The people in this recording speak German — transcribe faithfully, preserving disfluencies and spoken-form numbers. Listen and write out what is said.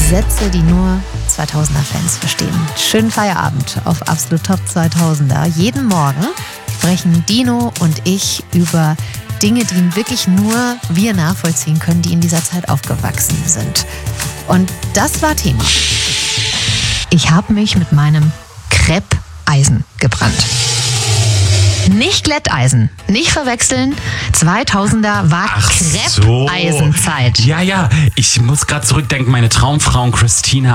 Sätze, die nur zweitausender-Fans verstehen. Schönen Feierabend auf Absolut Top zweitausender. Jeden Morgen sprechen Dino und ich über Dinge, die wirklich nur wir nachvollziehen können, die in dieser Zeit aufgewachsen sind. Und das war Thema. Ich habe mich mit meinem Creppeisen gebrannt. Nicht Glätteisen, nicht verwechseln. zweitausender war Creppeisenzeit. So. Ja, ja, ich muss gerade zurückdenken, meine Traumfrau Christina